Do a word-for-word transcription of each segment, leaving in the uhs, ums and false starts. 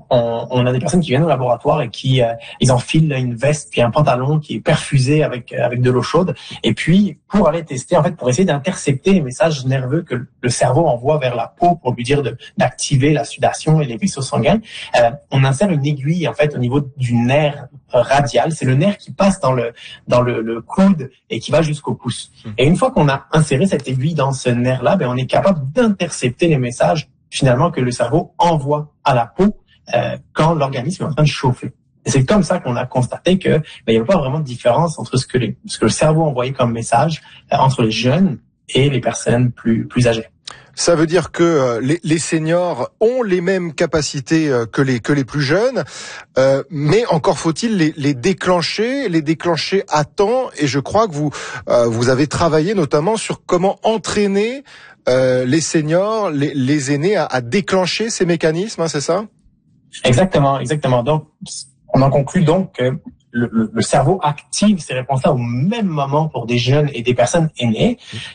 on, on a des personnes qui viennent au laboratoire et qui euh, ils enfilent une veste puis un pantalon qui est perfusé avec avec de l'eau chaude, et puis pour aller tester, en fait, pour essayer d'intercepter les messages nerveux que le cerveau envoie vers la peau pour lui dire de, d'activer la sudation et les vaisseaux sanguins, euh, on insère une aiguille en fait au niveau du nerf radial. C'est le nerf qui passe dans le dans le, le coude et qui va jusqu'au pouce. Et une fois qu'on a inséré cette aiguille dans ce nerf-là, ben on est capable d'intercepter les messages finalement que le cerveau envoie à la peau euh, quand l'organisme est en train de chauffer. Et c'est comme ça qu'on a constaté que ben, il n'y avait pas vraiment de différence entre ce que, les, ce que le cerveau envoyait comme message euh, entre les jeunes et les personnes plus, plus âgées. Ça veut dire que euh, les, les seniors ont les mêmes capacités euh, que les que les plus jeunes, euh, mais encore faut-il les, les déclencher, les déclencher à temps. Et je crois que vous euh, vous avez travaillé notamment sur comment entraîner euh, les seniors, les, les aînés à, à déclencher ces mécanismes, hein, c'est ça? Exactement, exactement. Donc, on en conclut donc que le, le, le cerveau active ces réponses-là au même moment pour des jeunes et des personnes aînées.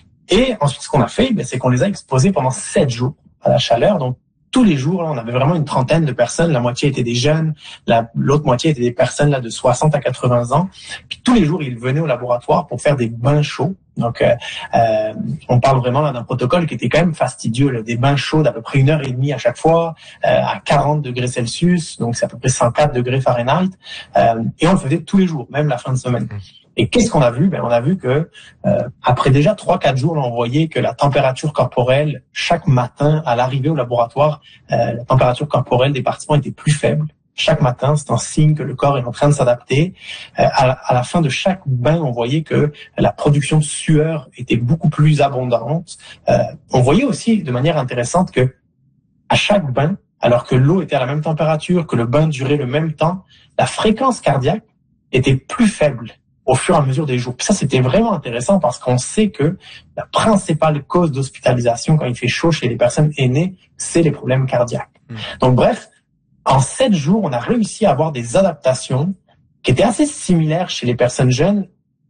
Et ensuite, ce qu'on a fait, ben, c'est qu'on les a exposés pendant sept jours à la chaleur. Donc, tous les jours, là, on avait vraiment une trentaine de personnes. La moitié étaient des jeunes, la, l'autre moitié étaient des personnes là de soixante à quatre-vingts ans. Puis tous les jours, ils venaient au laboratoire pour faire des bains chauds. Donc, euh, euh, on parle vraiment là d'un protocole qui était quand même fastidieux, là, des bains chauds d'à peu près une heure et demie à chaque fois, euh, à quarante degrés Celsius, donc c'est à peu près cent quatre degrés Fahrenheit. Euh, et on le faisait tous les jours, même la fin de semaine. Et qu'est-ce qu'on a vu? Ben, on a vu que euh, après déjà trois quatre jours, là, on voyait que la température corporelle, chaque matin à l'arrivée au laboratoire, euh, la température corporelle des participants était plus faible. Chaque matin, c'est un signe que le corps est en train de s'adapter. Euh, à, la, à la fin de chaque bain, on voyait que la production de sueur était beaucoup plus abondante. Euh, on voyait aussi de manière intéressante que à chaque bain, alors que l'eau était à la même température, que le bain durait le même temps, la fréquence cardiaque était plus faible au fur et à mesure des jours. Puis ça, c'était vraiment intéressant parce qu'on sait que la principale cause d'hospitalisation quand il fait chaud chez les personnes aînées, c'est les problèmes cardiaques. Mmh. Donc bref, en sept jours, on a réussi à avoir des adaptations qui étaient assez similaires chez les personnes jeunes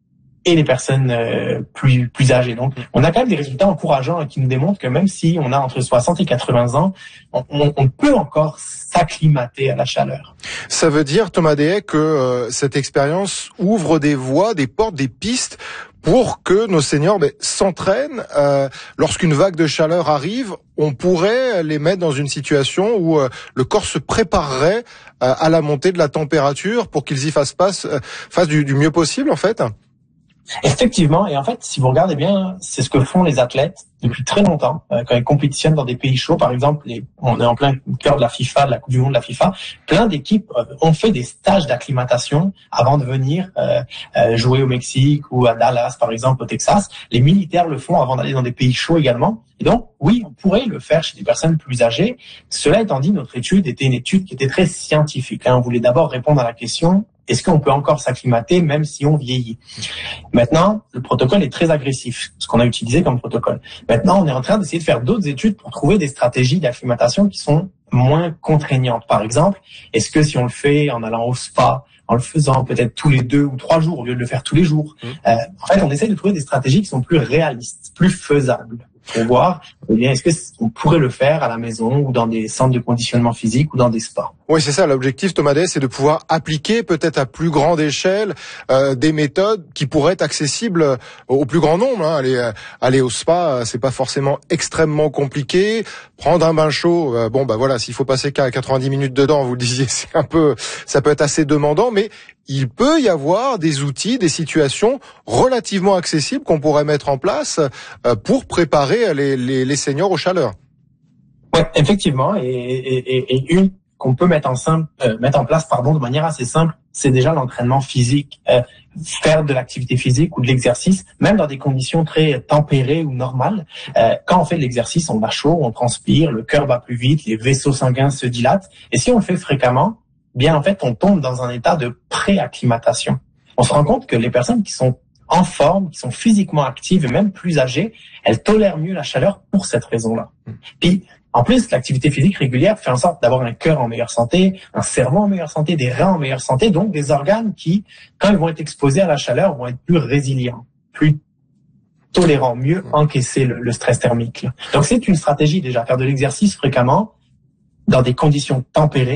et les personnes euh, plus plus âgées. Donc, on a quand même des résultats encourageants et qui nous démontrent que même si on a entre soixante et quatre-vingts ans, on, on, on peut encore s'acclimater à la chaleur. Ça veut dire, Thomas Dehaye, que euh, cette expérience ouvre des voies, des portes, des pistes pour que nos seniors ben, s'entraînent. Euh, lorsqu'une vague de chaleur arrive, on pourrait les mettre dans une situation où euh, le corps se préparerait euh, à la montée de la température pour qu'ils y fassent, passe, euh, fassent du, du mieux possible, en fait. Effectivement, et en fait, si vous regardez bien, c'est ce que font les athlètes depuis très longtemps, euh, quand ils compétitionnent dans des pays chauds. Par exemple, les, on est en plein cœur de la FIFA, de la Coupe du Monde de la FIFA. Plein d'équipes euh, ont fait des stages d'acclimatation avant de venir euh, euh, jouer au Mexique ou à Dallas, par exemple, au Texas. Les militaires le font avant d'aller dans des pays chauds également. Et donc, oui, on pourrait le faire chez des personnes plus âgées. Cela étant dit, notre étude était une étude qui était très scientifique. Hein. On voulait d'abord répondre à la question: est-ce qu'on peut encore s'acclimater même si on vieillit? Maintenant, le protocole est très agressif, ce qu'on a utilisé comme protocole. Maintenant, on est en train d'essayer de faire d'autres études pour trouver des stratégies d'acclimatation qui sont moins contraignantes. Par exemple, est-ce que si on le fait en allant au spa, en le faisant peut-être tous les deux ou trois jours au lieu de le faire tous les jours, mmh. euh, en fait, on essaie de trouver des stratégies qui sont plus réalistes, plus faisables. Pour voir, eh bien, est-ce que on pourrait le faire à la maison ou dans des centres de conditionnement physique ou dans des spas. Oui, c'est ça. L'objectif, Thomas Dehaye, c'est de pouvoir appliquer peut-être à plus grande échelle euh, des méthodes qui pourraient être accessibles au plus grand nombre. Hein. Aller, aller au spa, c'est pas forcément extrêmement compliqué. Prendre un bain chaud, euh, bon, bah voilà, s'il faut passer qu'à quatre-vingt-dix minutes dedans, vous le disiez, c'est un peu, ça peut être assez demandant, mais il peut y avoir des outils, des situations relativement accessibles qu'on pourrait mettre en place euh, pour préparer les, les, les seniors aux chaleurs. Oui, effectivement, et, et, et une qu'on peut mettre en simple, euh, mettre en place, pardon, de manière assez simple, c'est déjà l'entraînement physique. Euh, faire de l'activité physique ou de l'exercice, même dans des conditions très tempérées ou normales. Euh, quand on fait de l'exercice, on a chaud, on transpire, le cœur bat plus vite, les vaisseaux sanguins se dilatent. Et si on le fait fréquemment, bien en fait, on tombe dans un état de pré-acclimatation. On se rend compte que les personnes qui sont en forme, qui sont physiquement actives et même plus âgées, elles tolèrent mieux la chaleur pour cette raison-là. Puis, en plus, l'activité physique régulière fait en sorte d'avoir un cœur en meilleure santé, un cerveau en meilleure santé, des reins en meilleure santé, donc des organes qui, quand ils vont être exposés à la chaleur, vont être plus résilients, plus tolérants, mieux encaisser le, le stress thermique. Là. Donc c'est une stratégie déjà, faire de l'exercice fréquemment, dans des conditions tempérées,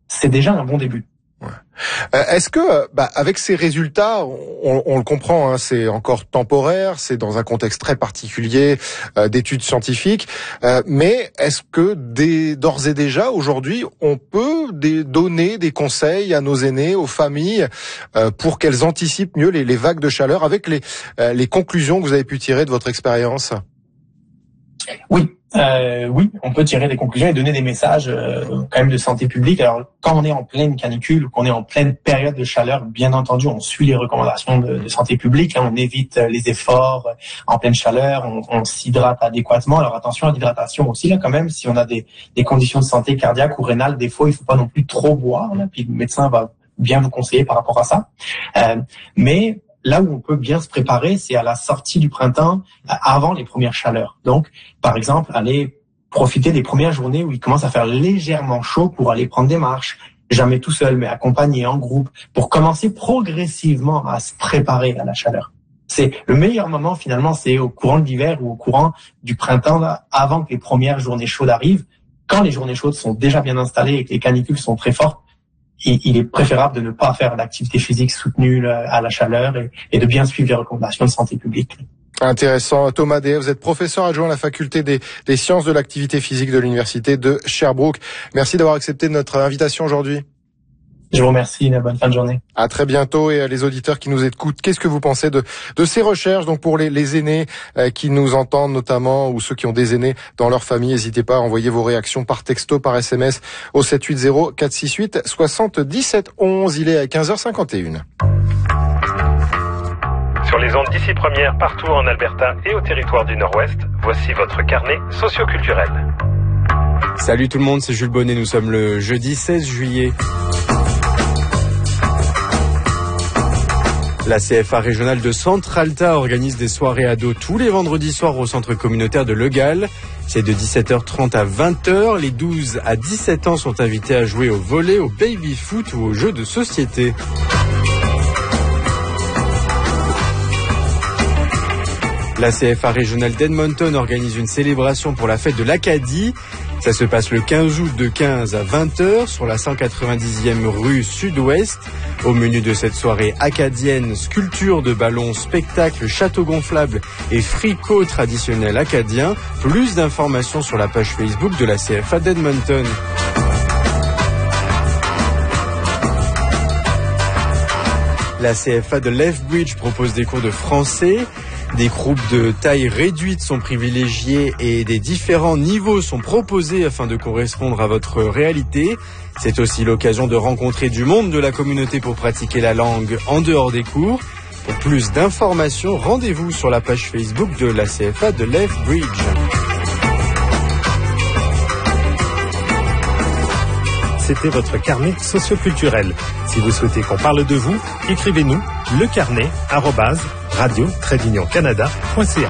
c'est déjà un bon début. Euh, est-ce que, bah, avec ces résultats, on, on le comprend, hein, c'est encore temporaire, c'est dans un contexte très particulier euh, d'études scientifiques, euh, mais est-ce que dès, d'ores et déjà, aujourd'hui, on peut des, donner des conseils à nos aînés, aux familles, euh, pour qu'elles anticipent mieux les, les vagues de chaleur avec les, euh, les conclusions que vous avez pu tirer de votre expérience? Oui. Euh, oui, on peut tirer des conclusions et donner des messages euh, quand même de santé publique. Alors, quand on est en pleine canicule ou qu'on est en pleine période de chaleur, bien entendu, on suit les recommandations de, de santé publique. Hein, on évite les efforts en pleine chaleur, on, on s'hydrate adéquatement. Alors, attention à l'hydratation aussi, là, quand même. Si on a des, des conditions de santé cardiaque ou rénale, des fois, il faut pas non plus trop boire. Là, puis le médecin va bien vous conseiller par rapport à ça. Euh, mais là où on peut bien se préparer, c'est à la sortie du printemps, avant les premières chaleurs. Donc, par exemple, aller profiter des premières journées où il commence à faire légèrement chaud pour aller prendre des marches. Jamais tout seul, mais accompagné en groupe, pour commencer progressivement à se préparer à la chaleur. C'est le meilleur moment, finalement, c'est au courant de l'hiver ou au courant du printemps, là, avant que les premières journées chaudes arrivent. Quand les journées chaudes sont déjà bien installées et que les canicules sont très fortes, il est préférable de ne pas faire d'activité physique soutenue à la chaleur et, et de bien suivre les recommandations de santé publique. Intéressant. Thomas Deshaies, vous êtes professeur adjoint à la faculté des, des sciences de l'activité physique de l'université de Sherbrooke. Merci d'avoir accepté notre invitation aujourd'hui. Je vous remercie, une bonne fin de journée. À très bientôt. Et les auditeurs qui nous écoutent, qu'est-ce que vous pensez de, de ces recherches? Donc pour les, les aînés euh, qui nous entendent notamment, ou ceux qui ont des aînés dans leur famille, n'hésitez pas à envoyer vos réactions par texto, par S M S au sept huit zéro quatre six huit soixante-dix-sept onze. Il est à quinze heures cinquante et une. Sur les ondes d'ici première, partout en Alberta et au territoire du Nord-Ouest, voici votre carnet socioculturel. Salut tout le monde, c'est Jules Bonnet. Nous sommes le jeudi seize juillet. La C F A régionale de Centre-Alta organise des soirées ados tous les vendredis soirs au centre communautaire de Legal. C'est de dix-sept heures trente à vingt heures. Les douze à dix-sept ans sont invités à jouer au volley, au baby-foot ou aux jeux de société. La C F A régionale d'Edmonton organise une célébration pour la fête de l'Acadie. Ça se passe le quinze août de quinze à vingt heures sur la cent quatre-vingt-dixième rue Sud-Ouest. Au menu de cette soirée acadienne, sculpture de ballons, spectacle, château gonflable et fricot traditionnel acadien. Plus d'informations sur la page Facebook de la C F A d'Edmonton. La C F A de Lethbridge propose des cours de français. Des groupes de taille réduite sont privilégiés et des différents niveaux sont proposés afin de correspondre à votre réalité. C'est aussi l'occasion de rencontrer du monde de la communauté pour pratiquer la langue en dehors des cours. Pour plus d'informations, rendez-vous sur la page Facebook de la C F A de Lethbridge. C'était votre carnet socioculturel. Si vous souhaitez qu'on parle de vous, écrivez-nous lecarnet arobase radio tiret union canada point c a.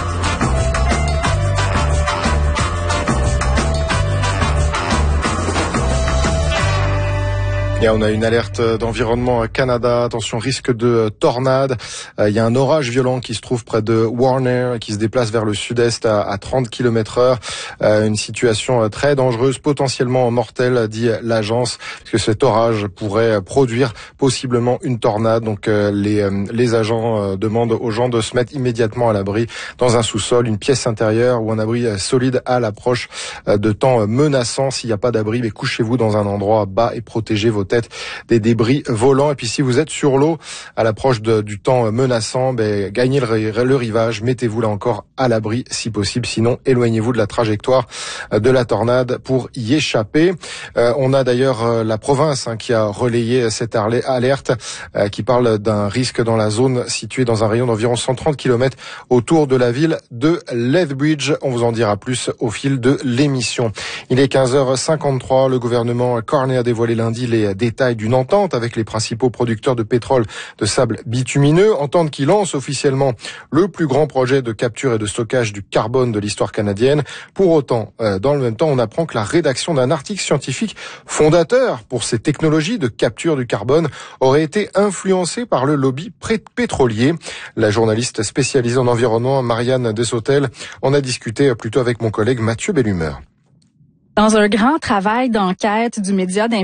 Et on a une alerte d'environnement Canada. Attention, risque de tornade. Il y a un orage violent qui se trouve près de Warner et qui se déplace vers le sud-est à trente kilomètres heure. Une situation très dangereuse, potentiellement mortelle, dit l'agence, puisque cet orage pourrait produire possiblement une tornade. Donc les, les agents demandent aux gens de se mettre immédiatement à l'abri dans un sous-sol, une pièce intérieure ou un abri solide à l'approche de temps menaçants. S'il n'y a pas d'abri, mais couchez-vous dans un endroit bas et protégez vos tête des débris volants. Et puis si vous êtes sur l'eau à l'approche de, du temps menaçant, ben, gagnez le, le rivage, mettez-vous là encore à l'abri si possible, sinon éloignez-vous de la trajectoire de la tornade pour y échapper. Euh, on a d'ailleurs euh, la province hein, qui a relayé cette alerte euh, qui parle d'un risque dans la zone située dans un rayon d'environ cent trente kilomètres autour de la ville de Lethbridge. On vous en dira plus au fil de l'émission. Il est quinze heures cinquante-trois. Le gouvernement Carney a dévoilé lundi les détails d'une entente avec les principaux producteurs de pétrole de sable bitumineux, entente qui lance officiellement le plus grand projet de capture et de stockage du carbone de l'histoire canadienne. Pour autant, euh, dans le même temps, on apprend que la rédaction d'un article scientifique fondateur pour ces technologies de capture du carbone aurait été influencée par le lobby pétrolier. La journaliste spécialisée en environnement, Marianne Dessautel, en a discuté plutôt avec mon collègue Mathieu Bellumeur. Dans un grand travail d'enquête du média